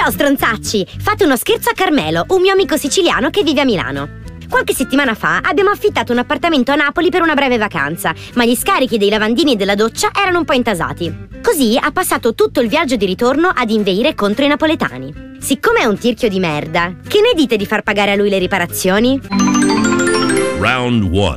Ciao stronzacci! Fate uno scherzo a Carmelo, un mio amico siciliano che vive a Milano. Qualche settimana fa abbiamo affittato un appartamento a Napoli per una breve vacanza, ma gli scarichi dei lavandini e della doccia erano un po' intasati. Così ha passato tutto il viaggio di ritorno ad inveire contro i napoletani. Siccome è un tirchio di merda, che ne dite di far pagare a lui le riparazioni? Round 1.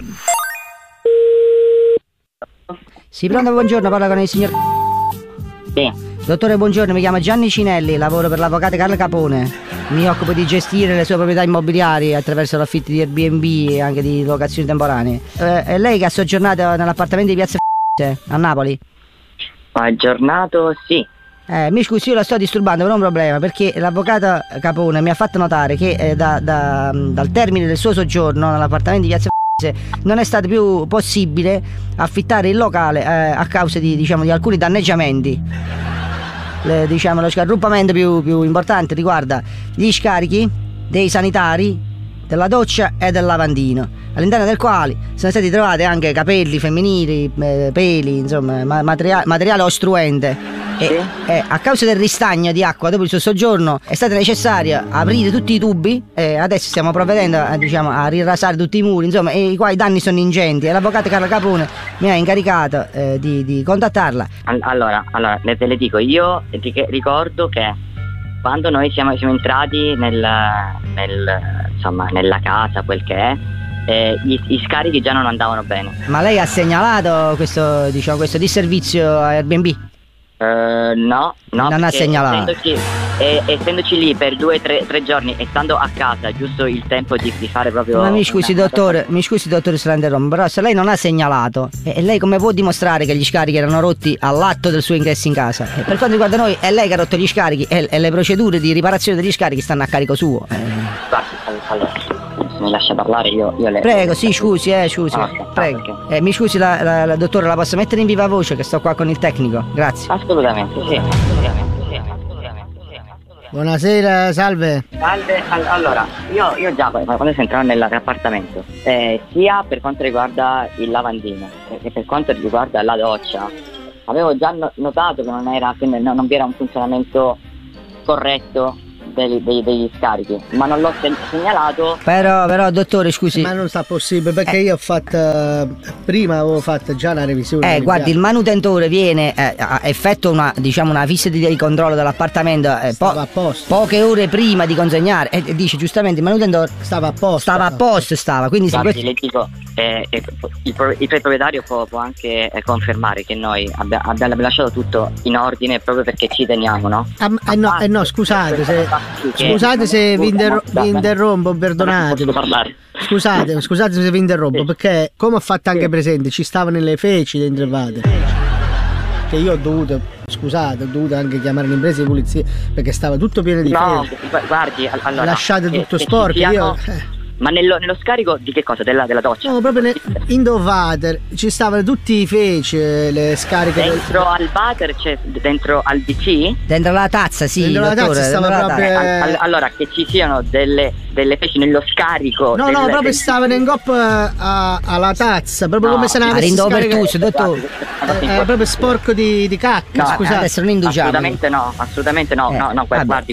Sì, pronto, buongiorno, parla con il signor... Sì. Dottore, buongiorno, mi chiamo Gianni Cinelli, lavoro per l'avvocato Carlo Capone. Mi occupo di gestire le sue proprietà immobiliari attraverso l'affitti di Airbnb e anche di locazioni temporanee. È lei che ha soggiornato nell'appartamento di Piazza a Napoli? Aggiornato, sì. Mi scusi, io la sto disturbando per un problema, perché l'avvocato Capone mi ha fatto notare che dal termine del suo soggiorno nell'appartamento di Piazza non è stato più possibile affittare il locale a causa di alcuni danneggiamenti. Lo scarruppamento più importante riguarda gli scarichi dei sanitari, della doccia e del lavandino, all'interno del quale sono stati trovati anche capelli femminili, peli, insomma materiale ostruente. E a causa del ristagno di acqua dopo il suo soggiorno è stato necessario aprire tutti i tubi e adesso stiamo provvedendo a rirasare tutti i muri, insomma, i quali danni sono ingenti, e l'avvocato Carlo Capone mi ha incaricato di contattarla. Allora le dico, io ricordo che quando noi siamo entrati nella casa, quel che è, i scarichi già non andavano bene. Ma lei ha segnalato questo disservizio a Airbnb? No, non ha segnalato. Essendoci lì per 2-3 giorni e stando a casa, giusto il tempo di fare proprio. Ma mi scusi dottore se la interrompo, però se lei non ha segnalato, e lei come può dimostrare che gli scarichi erano rotti all'atto del suo ingresso in casa? Per quanto riguarda noi, è lei che ha rotto gli scarichi e le procedure di riparazione degli scarichi stanno a carico suo. Allora, se mi lascia parlare io le... Prego, sì, scusi. Prego. Mi scusi la dottore, la posso mettere in viva voce che sto qua con il tecnico? Grazie. Assolutamente, sì. Buonasera, salve. Allora, io già quando si entrava nell'appartamento, sia per quanto riguarda il lavandino che per quanto riguarda la doccia, avevo già notato che non vi era un funzionamento corretto degli scarichi, ma non l'ho segnalato. Però dottore, scusi, ma non sta possibile, perché io prima avevo fatto già una revisione. Guardi, il manutentore viene effettua una visita di controllo dell'appartamento stava a posto poche ore prima di consegnare, e dice giustamente il manutentore stava a posto, quindi guardi, le dico, il proprietario può anche confermare che noi abbiamo lasciato tutto in ordine proprio perché ci teniamo, no? No, scusate se vi interrompo, perdonatemi. Scusate se vi interrompo, perché come ho fatto anche presente, ci stavano le feci dentro il water, che io ho dovuto anche chiamare l'impresa di pulizia perché stava tutto pieno di feci. Guardi, allora, lasciate tutto sporco. Ma nello scarico di che cosa? Della doccia? No, proprio in the water ci stavano tutti i feci, le scariche dentro al water, cioè dentro al DC? Dentro la tazza, sì, dentro dottore, la tazza stava proprio... Allora, che ci siano delle feci nello scarico. No, proprio stavano in coppa alla tazza, proprio come se ne avesse scaricato, dottore. Era proprio sporco di cacca. No, scusate, adesso non indugiamo. Assolutamente no, guardi,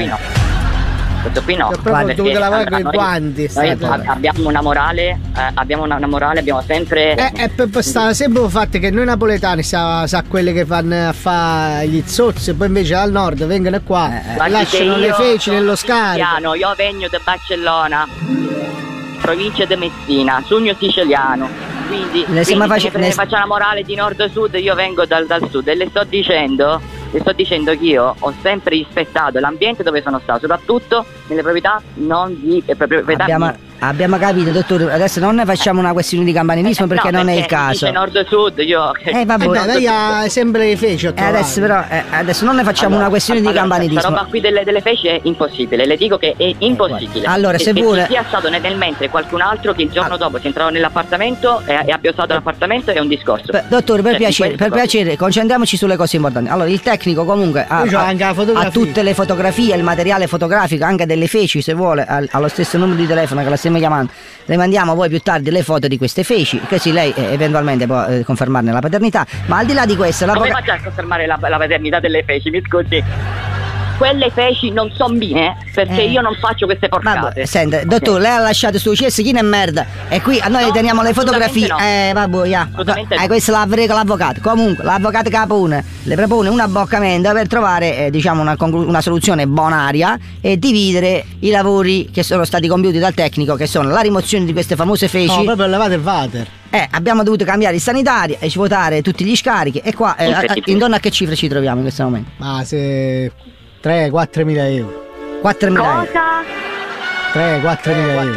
questo qui no. Ho dovuto lavare con i guanti. Noi abbiamo una morale, abbiamo sempre. Sta sempre il fatto che noi napoletani sa quelle che vanno a fare gli zozzi e poi invece al nord vengono qua e lasciano le feci nello scarico. Io vengo da Barcellona, provincia di Messina, sogno siciliano. Quindi se ne faccia la morale di nord o sud, io vengo dal sud e le sto dicendo che io ho sempre rispettato l'ambiente dove sono stato, soprattutto nelle proprietà non di proprietà mie. Abbiamo capito, dottore, adesso non ne facciamo una questione di campanilismo perché non è il caso. Nord-sud, vabbè, lei ha sempre le feci. Adesso non ne facciamo una questione di campanilismo. Questa roba qui delle feci è impossibile, le dico che è impossibile. Allora, se vuole... Che sia stato nel mentre qualcun altro che il giorno dopo si è entrato nell'appartamento e abbia usato l'appartamento è un discorso. Dottore, per piacere, concentriamoci sulle cose importanti. Allora, il tecnico comunque ha tutte le fotografie, il materiale fotografico, anche delle feci, se vuole, allo stesso numero di telefono che la stiamo chiamando. Le mandiamo poi più tardi le foto di queste feci, così lei eventualmente può confermarne la paternità. Ma al di là di questo, come faccia a confermare la paternità delle feci, mi scusi? quelle feci non sono mie, perché io non faccio queste porcate. Vabbè, senta, dottore, lei ha lasciato sto cesschino e merda. E qui a noi teniamo le fotografie. No. Vabbè, yeah. Questo la avrei con l'avvocato. Comunque, l'avvocato Capone le propone un abboccamento per trovare, diciamo, una soluzione bonaria e dividere i lavori che sono stati compiuti dal tecnico, che sono la rimozione di queste famose feci. No, proprio levate il water. Abbiamo dovuto cambiare i sanitari e svuotare tutti gli scarichi. E qua, intorno a che cifre ci troviamo in questo momento? Ma se 3-4 mila euro. 4.000 euro. Cosa? 3-4 mila euro.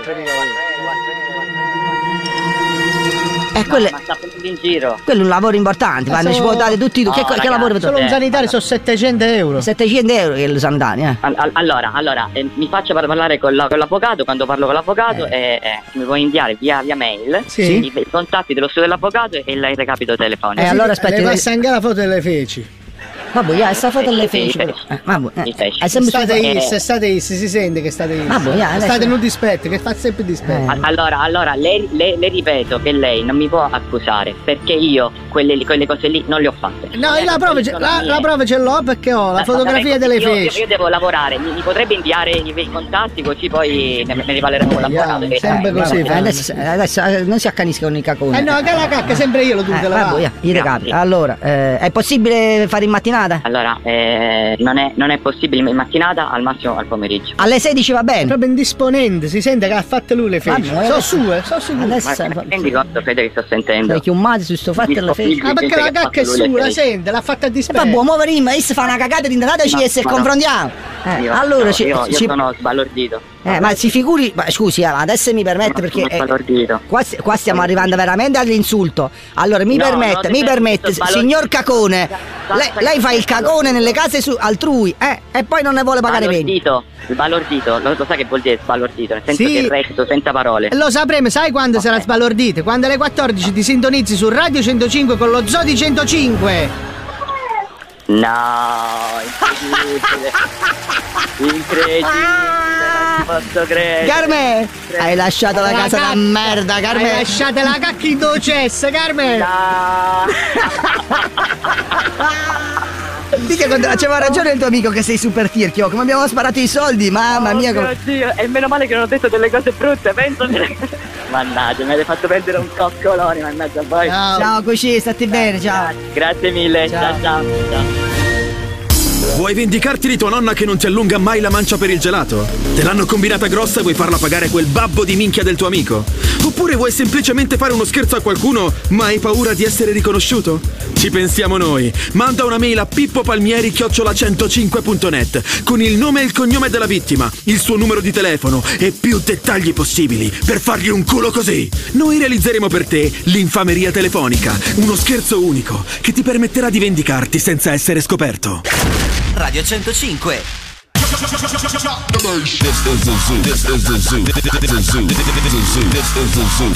Quello, ma sta prendendo in giro. quello è un lavoro importante, vanno svuotati tutti. Che lavoro Solo un sanitario sono 700 euro. 700 euro che è il sanitario, Allora, mi faccio parlare con l'avvocato. Quando parlo con l'avvocato mi puoi inviare via mail Sì. i contatti dello studio dell'avvocato e il recapito telefonico. allora aspetti. Le passa anche la foto delle feci. Vabbè, sta foto le feci. È sempre State issi, si sente che state issi. Vabbè, State in un dispetto, che fa sempre dispetto. Allora le ripeto che lei non mi può accusare, perché io quelle cose lì non le ho fatte. No, la prova ce l'ho perché ho la fotografia delle feci. Io devo lavorare, mi potrebbe inviare i contatti, così poi ne riparleremo con l'avvocato. Sempre così. Adesso non si accanisca con i caconi. No, che la cacca sempre io lo devo lavare. Allora, è possibile fare in mattinata? Allora, non è possibile in mattinata, al massimo al pomeriggio. Alle 16 va bene. Proprio indisponente, si sente che ha fatto lui le feci. Sono sue. Adesso Ma rendi conto, Fede, che sto sentendo? sei chiumato su sto fatto le feci. Perché la cacca è sua, la sente, l'ha fatta a dispetto. Vabbè, muoveremo, adesso fa una cagata di indanataci e se confrontiamo. Allora io sono sbalordito. Ma si figuri, scusi, adesso mi permette perché qua stiamo arrivando veramente all'insulto. Allora mi permette, signor Cacone, lei fa il cacone nelle case altrui, e poi non ne vuole pagare 20. Sbalordito, lo sai che vuol dire sbalordito? Nel senso che resto senza parole. Lo sapremo, sai quando sarà sbalordito? Quando alle 14 ti sintonizzi su Radio 105 con lo Zodi 105. No, incredibile, non ci posso credere. Carme, hai lasciato la casa da merda, Carme. Hai lasciato la cacca in docessa, Carme. No. Dica, c'aveva ragione il tuo amico che sei super tirchio. Come abbiamo sparato i soldi, mamma mia. Mio Dio, e meno male che non ho detto delle cose brutte, penso. Mannaggia, mi avete fatto perdere un coccolone, mannaggia voi. Ciao Cucì, stati bene, ciao. Grazie mille, ciao. Vuoi vendicarti di tua nonna che non ti allunga mai la mancia per il gelato? Te l'hanno combinata grossa e vuoi farla pagare quel babbo di minchia del tuo amico? Oppure vuoi semplicemente fare uno scherzo a qualcuno ma hai paura di essere riconosciuto? Ci pensiamo noi. Manda una mail a pippopalmieri@105.net con il nome e il cognome della vittima, il suo numero di telefono e più dettagli possibili per fargli un culo così. Noi realizzeremo per te l'infameria telefonica, uno scherzo unico che ti permetterà di vendicarti senza essere scoperto. Radio 105. This is the zoo.